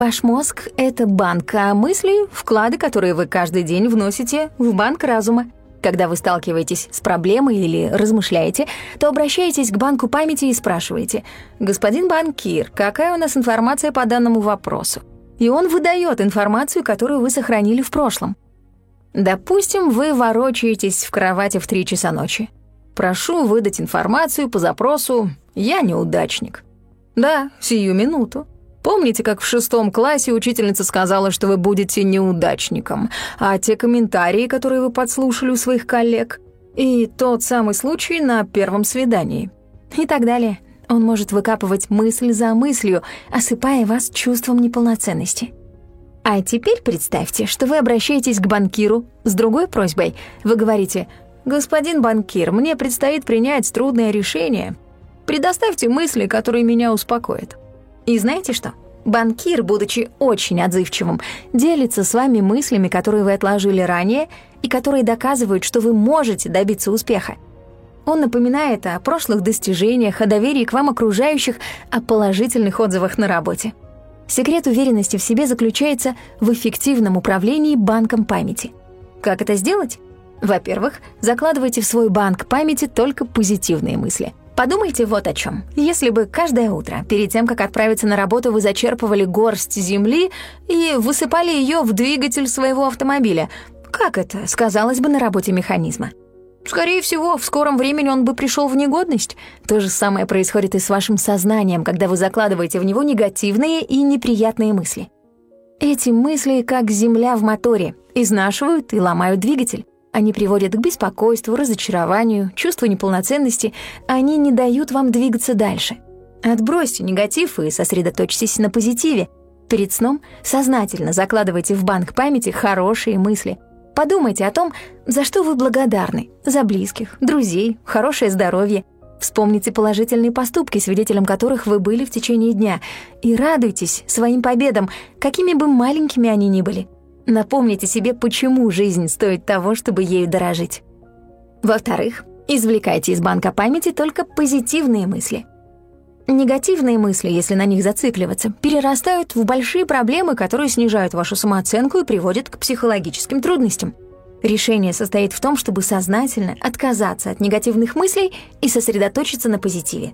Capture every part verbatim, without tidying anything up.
Ваш мозг — это банк, а мысли — вклады, которые вы каждый день вносите в банк разума. Когда вы сталкиваетесь с проблемой или размышляете, то обращаетесь к банку памяти и спрашиваете: «Господин банкир, какая у нас информация по данному вопросу?» И он выдает информацию, которую вы сохранили в прошлом. Допустим, вы ворочаетесь в кровати в три часа ночи. Прошу выдать информацию по запросу «Я неудачник». Да, сию минуту. Помните, как в шестом классе учительница сказала, что вы будете неудачником, а те комментарии, которые вы подслушали у своих коллег, и тот самый случай на первом свидании, и так далее. Он может выкапывать мысль за мыслью, осыпая вас чувством неполноценности. А теперь представьте, что вы обращаетесь к банкиру с другой просьбой. Вы говорите: «Господин банкир, мне предстоит принять трудное решение. Предоставьте мысли, которые меня успокоят». И знаете что? Банкир, будучи очень отзывчивым, делится с вами мыслями, которые вы отложили ранее и которые доказывают, что вы можете добиться успеха. Он напоминает о прошлых достижениях, о доверии к вам окружающих, о положительных отзывах на работе. Секрет уверенности в себе заключается в эффективном управлении банком памяти. Как это сделать? Во-первых, закладывайте в свой банк памяти только позитивные мысли. Подумайте вот о чем. Если бы каждое утро, перед тем, как отправиться на работу, вы зачерпывали горсть земли и высыпали ее в двигатель своего автомобиля, как это сказалось бы на работе механизма? Скорее всего, в скором времени он бы пришел в негодность. То же самое происходит и с вашим сознанием, когда вы закладываете в него негативные и неприятные мысли. Эти мысли, как земля в моторе, изнашивают и ломают двигатель. Они приводят к беспокойству, разочарованию, чувству неполноценности. Они не дают вам двигаться дальше. Отбросьте негатив и сосредоточьтесь на позитиве. Перед сном сознательно закладывайте в банк памяти хорошие мысли. Подумайте о том, за что вы благодарны. За близких, друзей, хорошее здоровье. Вспомните положительные поступки, свидетелем которых вы были в течение дня. И радуйтесь своим победам, какими бы маленькими они ни были. Напомните себе, почему жизнь стоит того, чтобы ею дорожить. Во-вторых, извлекайте из банка памяти только позитивные мысли. Негативные мысли, если на них зацикливаться, перерастают в большие проблемы, которые снижают вашу самооценку и приводят к психологическим трудностям. Решение состоит в том, чтобы сознательно отказаться от негативных мыслей и сосредоточиться на позитиве.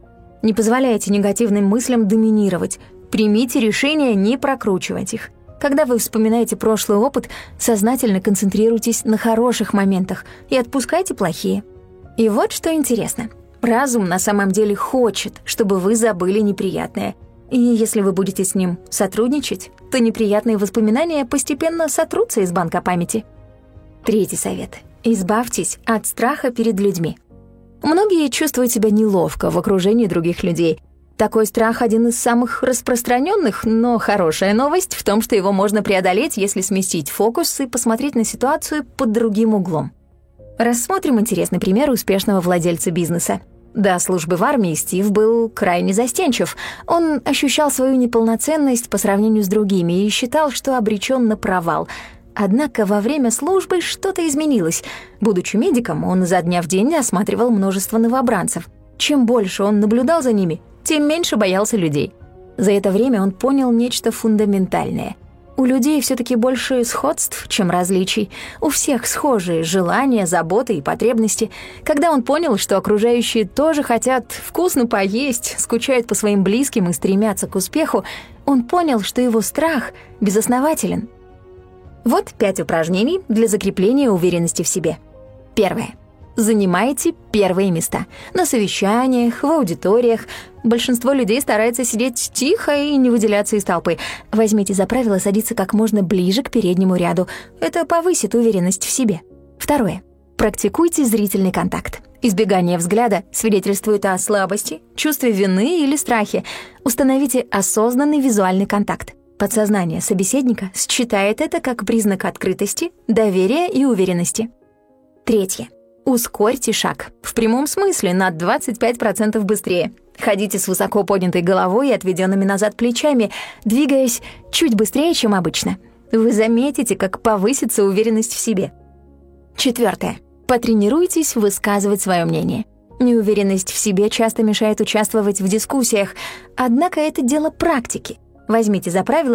Не позволяйте негативным мыслям доминировать. Примите решение не прокручивать их. Когда вы вспоминаете прошлый опыт, сознательно концентрируйтесь на хороших моментах и отпускайте плохие. И вот что интересно. Разум на самом деле хочет, чтобы вы забыли неприятное. И если вы будете с ним сотрудничать, то неприятные воспоминания постепенно сотрутся из банка памяти. Третий совет. Избавьтесь от страха перед людьми. Многие чувствуют себя неловко в окружении других людей. Такой страх — один из самых распространенных, но хорошая новость в том, что его можно преодолеть, если сместить фокус и посмотреть на ситуацию под другим углом. Рассмотрим интересный пример успешного владельца бизнеса. До службы в армии Стив был крайне застенчив. Он ощущал свою неполноценность по сравнению с другими и считал, что обречен на провал. Однако во время службы что-то изменилось. Будучи медиком, он изо дня в день осматривал множество новобранцев. Чем больше он наблюдал за ними, тем меньше боялся людей. За это время он понял нечто фундаментальное. У людей все-таки больше сходств, чем различий. У всех схожие желания, заботы и потребности. Когда он понял, что окружающие тоже хотят вкусно поесть, скучают по своим близким и стремятся к успеху, он понял, что его страх безоснователен. Вот пять упражнений для закрепления уверенности в себе. Первое. Занимайте первые места. На совещаниях, в аудиториях. Большинство людей старается сидеть тихо и не выделяться из толпы. Возьмите за правило садиться как можно ближе к переднему ряду. Это повысит уверенность в себе. Второе. Практикуйте зрительный контакт. Избегание взгляда свидетельствует о слабости, чувстве вины или страхе. Установите осознанный визуальный контакт. Подсознание собеседника считает это как признак открытости, доверия и уверенности. Третье. Ускорьте шаг. В прямом смысле на двадцать пять процентов быстрее. Ходите с высоко поднятой головой и отведенными назад плечами, двигаясь чуть быстрее, чем обычно. Вы заметите, как повысится уверенность в себе. Четвертое. Потренируйтесь высказывать свое мнение. Неуверенность в себе часто мешает участвовать в дискуссиях, однако это дело практики. Возьмите за правило